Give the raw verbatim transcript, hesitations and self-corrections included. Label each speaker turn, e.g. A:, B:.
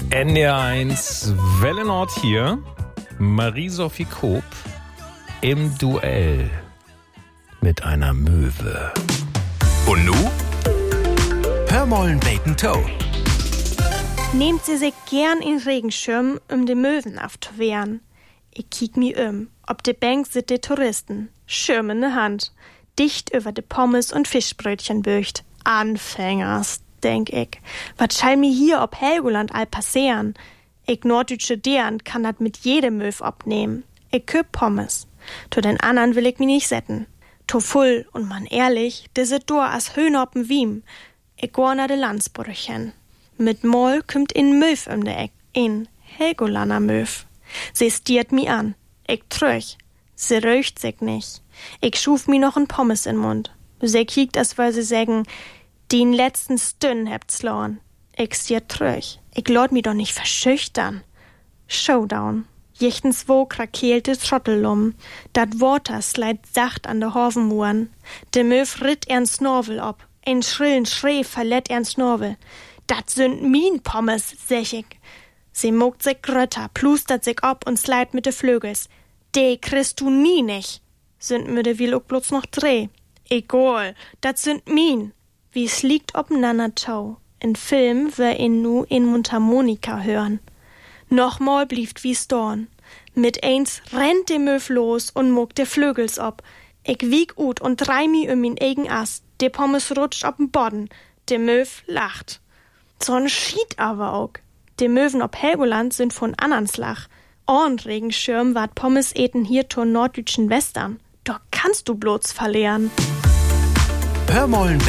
A: N D R eins Welle Nord hier. Marie-Sophie Koop im Duell mit einer Möwe.
B: Und nu? Hör mollen Bacon Toe.
C: Nehmt sie sich gern in Regenschirm, um de Möwen aufzuwehren. Ich kiek mi um. Ob de Bank sit de Touristen. Schirm in de Hand. Dicht über de Pommes und Fischbrötchen böcht. Anfängers, denk ich. Wat schall mi hier ob Helgoland all passieren? Ich norddeutsche Deren kann dat mit jedem Möw abnehmen. Ich köp Pommes. To den andern will ich mi nicht setten. To full und man ehrlich, de sit dur as Höhn op'n Wiem. Ich gor na de Landsbrüchen. Mit Moll kümmt in Möw um de Eck. In Helgolander Möw. Sie stiert mi an. Ich tröch. Sie röcht sich nicht. Ich schuf mi noch en Pommes in Mund. Sie kiekt, as weil sie sägen, den letzten Stünn hebt's lorn. Ich stiert tröch. Ich lord mi doch nicht verschüchtern. Showdown. Jichtens wo krakeelte Trottellum. Dat Water sleit sacht an de Horvenmuren. De Möw ritt ern Snorvel ob. Ein schrillen Schrei verlett ern Snorvel. Dat sind min Pommes, sech ich. Sie mogt sich grötter, plustert sich ob und sleit mit de Flögels. De kriegst du nie nicht. Sind mir de will auch bloß noch dreh. Egal, dat sind min. Wie's liegt obeinander tau. In Film wär in nu in Mundharmonika hören. Nochmal blieft wie's dorn. Mit eins rennt de Möw los und mogt de Flögels ob. Ich wieg ut und drei mi um min eigen Ast. De Pommes rutscht ob'n Bodden. De Möw lacht. So'n schied aber auch. De Möwen ob Helgoland sind von Annanslach. Orn Regenschirm ward Pommes eten hier to norddütschen Western. Doch kannst du bloß verlieren.
B: Hör mollen